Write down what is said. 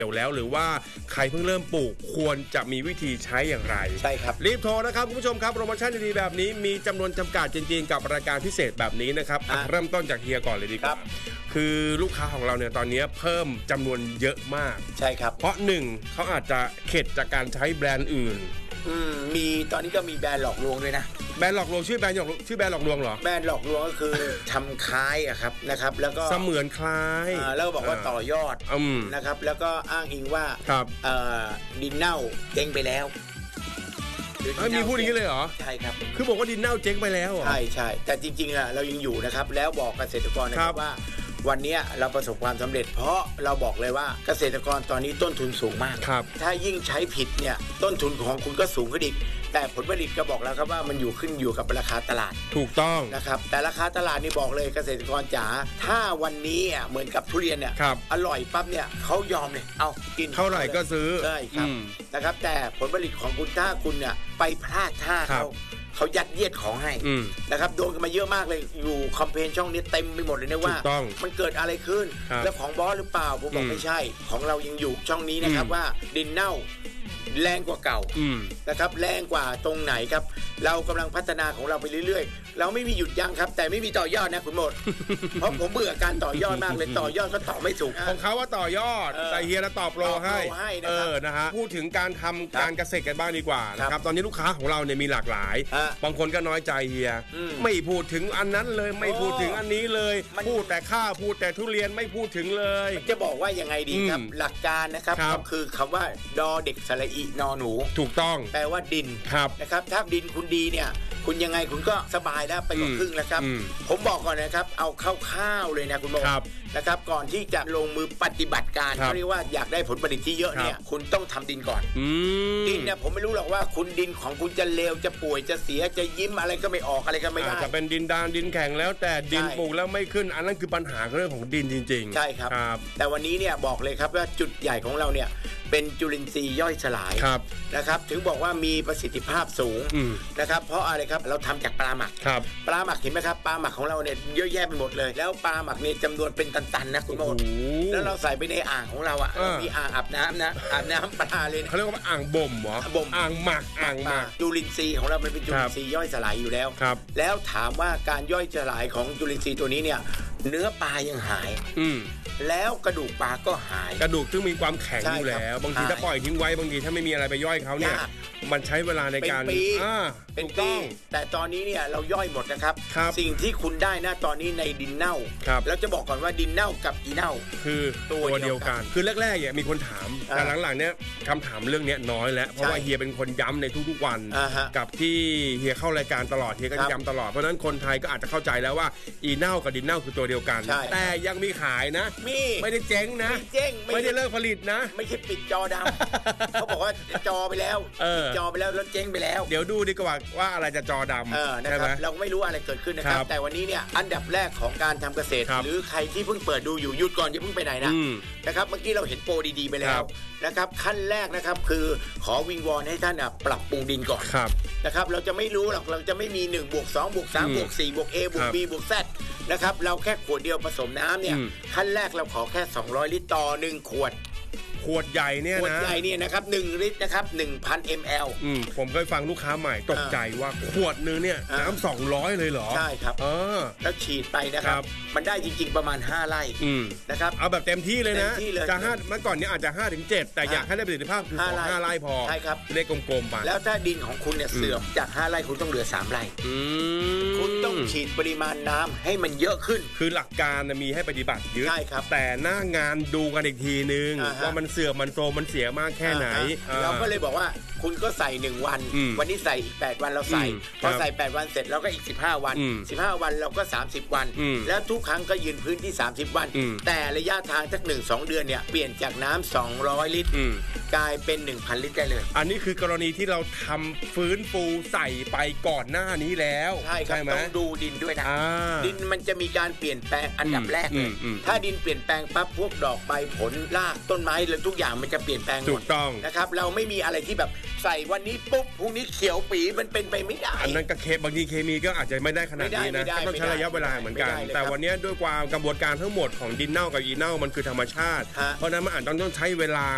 เดี๋ยวแล้วหรือว่าใครเพิ่งเริ่มปลูกควรจะมีวิธีใช้อย่างไรใช่ครับรีบโทรนะครับคุณผู้ชมครับโปรโมชั่นดีๆแบบนี้มีจำนวนจำกัดจริงๆกับรายการพิเศษแบบนี้นะครับเริ่มต้นจากเฮียก่อนเลยดีกว่าคือลูกค้าของเราเนี่ยตอนนี้เพิ่มจำนวนเยอะมากใช่ครับเพราะหนึ่งเขาอาจจะเข็ดจากการใช้แบรนด์อื่นมีตอนนี้ก็มีแบรนด์หลอกลวงด้วยนะแบรนด์หลอกลวงชื่อแบรนด์หลอกลวงเหรอแบรนด์หลอกลวงก็คือทำคล้ายอะครับนะครับแล้วก็เสมือนคล้ายแล้วก็บอกว่าต่อยอดนะครับแล้วก็อ้างอิงว่าดินเน่าเจ๊งไปแล้วมีพูดอย่างนี้เลยเหรอใช่ครับคือบอกว่าดินเน่าเจ๊งไปแล้วเหรอใช่แต่จริงๆอะเรายังอยู่นะครับแล้วบอกเกษตรกรนะครับว่าวันนี้เราประสบความสำเร็จเพราะเราบอกเลยว่าเกษตรกรตอนนี้ต้นทุนสูงมากถ้ายิ่งใช้ผิดเนี่ยต้นทุนของคุณก็สูงขึ้นอีกแต่ผลผลิตก็บอกแล้วครับว่ามันขึ้นอยู่กับราคาตลาดถูกต้องนะครับแต่ราคาตลาดนี่บอกเลยเกษตรกรจ๋าถ้าวันนี้เหมือนกับทุเรียนเนี่ยอร่อยปั๊บเนี่ยเขายอมเลยเอากินเท่าไหร่ก็ซื้อใช่ครับนะครับแต่ผลผลิตของคุณถ้าคุณเนี่ยไปพลาดท่าเขายัดเยียดของให้นะครับโดนกันมาเยอะมากเลยอยู่คอมเพลนช่องนี้เต็มไปหมดเลยนะว่ามันเกิดอะไรขึ้นแล้วของบอสหรือเปล่าผมบอกไม่ใช่ของเรายังอยู่ช่องนี้นะครับว่าดินเน่าแรงกว่าเก่านะครับแรงกว่าตรงไหนครับเรากำลังพัฒนาของเราไปเรื่อยๆเราไม่มีหยุดยั้งครับแต่ไม่มีต่อยอดนะคุณหมด เพราะผมเบื่อการต่อยอดมากเลยต่อยอดก็ต่อไม่ถูกของเขาว่าต่อยอดแต่เฮียจะตอบโปรให้นะฮะพูดถึงการทำการเกษตรกันบ้างดีกว่านะครับตอนนี้ลูกค้าของเราเนี่ยมีหลากหลายบางคนก็น้อยใจเฮียไม่พูดถึงอันนั้นเลยไม่พูดถึงอันนี้เลยพูดแต่ข้าวพูดแต่ทุเรียนไม่พูดถึงเลยจะบอกว่ายังไงดีครับหลักการนะครับก็คือคำว่าดอเด็กสระอีนอหนูถูกต้องแปลว่าดินนะครับถ้าดินคุณดีเนี่ยคุณยังไงคุณก็สบายแล้วไปกว่าครึ่งแล้วครับผมบอกก่อนนะครับเอาข้าวๆเลยนะคุณโมนะครับก่อนที่จะลงมือปฏิบัติการเขาเรียกว่าอยากได้ผลผลิตที่เยอะเนี่ยคุณต้องทำดินก่อนดินเนี่ยผมไม่รู้หรอกว่าคุณดินของคุณจะเลวจะป่วยจะเสียจะยิ้มอะไรก็ไม่ออกอะไรก็ไม่ได้จะเป็นดินดานดินแข็งแล้วแต่ดินปลูกแล้วไม่ขึ้นอันนั้นคือปัญหาเรื่องของดินจริงๆใช่ครับแต่วันนี้เนี่ยบอกเลยครับว่าจุดใหญ่ของเราเนี่ยเป็นจุลินทรีย์ย่อยสลายนะครับถึงบอกว่ามีประสิทธิภาพสูงนะครับเพราะอะไรครับเราทำจากปลาหมักปลาหมักเห็นไหมครับปลาหมักของเราเนี่ยเยอะแยะไปหมดเลยแล้วปลาหมักเนี่ยจำนวนเป็นตันๆนะคุณโมดแล้วเราใส่ไปในอ่างของเรามีอ่างอาบน้ำนะอาบน้ำปลาเลยเขาเรียกว่าอ่างบ่มเหรอบ่มอ่างหมักจุลินทรีย์ของเรามันเป็นจุลินทรีย์ย่อยสลายอยู่แล้วแล้วถามว่าการย่อยสลายของจุลินทรีย์ตัวนี้เนี่ยเนื้อปลายังหายแล้วกระดูกปลาก็หายกระดูกซึ่งมีความแข็งอยู่แล้วบางทีถ้าปล่อยทิ้งไว้บางทีถ้าไม่มีอะไรไปย่อยเขาเนี่ยมันใช้เวลาในการเป็นปีแต่ตอนนี้เนี่ยเราย่อยหมดนะครับสิ่งที่คุณได้นะตอนนี้ในดินเน่าแล้วจะบอกก่อนว่าดินเน่ากับอีเน่าคือตัวเดียวกันคือแรกๆเนี่ยมีคนถามแต่หลังๆเนี่ยคำถามเรื่องนี้น้อยแล้วเพราะว่าเฮียเป็นคนย้ำในทุกๆวันกับที่เฮียเข้ารายการตลอดเฮียก็ย้ำตลอดเพราะนั้นคนไทยก็อาจจะเข้าใจแล้วว่าอีเน่ากับดินเน่าคือตัวเดียวกันแต่ยังมีขายนะไม่ได้เจ๊งนะไม่ได้เลิกผลิตนะไม่ใช่ปิดจอดำเขาบอกว่าจอไปแล้วปิดจอไปแล้วเจ๊งไปแล้วเดี๋ยวดูดีกว่าอะไรจะจอดำใช่ไหมเราไม่รู้อะไรเกิดขึ้นนะครับแต่วันนี้เนี่ยอันดับแรกของการทำเกษตรหรือใครที่เพิ่งเปิดดูอยู่หยุดก่อนอย่าเพิ่งไปไหนนะครับเมื่อกี้เราเห็นโปรดีๆไปแล้วนะครับขั้นแรกนะครับคือขอวิงวอนให้ท่านปรับปรุงดินก่อนนะครับเราจะไม่รู้หรอกเราจะไม่มี1 บวก 2 บวก 3 บวก 4 บวก A บวก B บวก Z นะครับเราแค่ขวดเดียวผสมน้ำเนี่ยขั้นแรกเราขอแค่200 ลิตรต่อ1ขวดใหญ่เนี่ยนะขวดใหญ่เนี่ยนะครับ1 ลิตรนะครับ 1,000 ml ผมเคยฟังลูกค้าใหม่ตกใจว่าขวดนึงเนี่ยน้ำ200เลยเหรอใช่ครับแล้วฉีดไปนะครับมันได้จริงๆประมาณ5 ไร่นะครับเอาแบบเต็มที่เลยนะจะ5เมื่อก่อนเนี่ยอาจจะ 5-7 แต่อยากให้ได้ประสิทธิภาพคือ5 ไร่พอใช่ครับเลขกลมๆไปแล้วถ้าดินของคุณเนี่ยเสื่อมจาก5 ไร่คุณต้องเหลือ3 ไร่คุณต้องฉีดปริมาณน้ำให้มันเยอะขึ้นคือหลักการมีให้ปฏิบัติเยอะแต่หน้างานดูกันอีกทีนึงว่ามันเสื่อมมันโทรมมันเสียมากแค่ไหนเราก็เลยบอกว่าคุณก็ใส่1 วันวันนี้ใส่อีก8 วันเราใส่พอใส่8 วันเสร็จเราก็อีก15 วัน15 วันเราก็30 วันแล้วทุกครั้งก็ยืนพื้นที่30 วันแต่ระยะทางสัก 1-2 เดือนเนี่ยเปลี่ยนจากน้ำ200 ลิตรกลายเป็น 1,000 ลิตรได้เลยอันนี้คือกรณีที่เราทำฟื้นฟูใส่ไปก่อนหน้านี้แล้วใช่ครับต้องดูดินด้วยนะดินมันจะมีการเปลี่ยนแปลงอันดับแรกเลยถ้าดินเปลี่ยนแปลงปั๊บพวกดอกใบผลรากต้นไม้และทุกอย่างมันจะเปลี่ยนแปลงหมดถูกต้องนะครับเราไม่มีอะไรที่แบบใส่วันนี้ปุ๊บพรุ่งนี้เขียวปีมันเป็นไปไม่ได้อันนั้นก็บางทีเคมีก็อาจจะไม่ได้ขนาดนี้นะต้องใช้ระยะเวลาเหมือนกันแต่วันนี้ด้วยความกระบวนการทั้งหมดของดินเน่ากับอีเน่ามันคือธรรมชาติเพราะนั้นมันอาจต้องใช้เวลา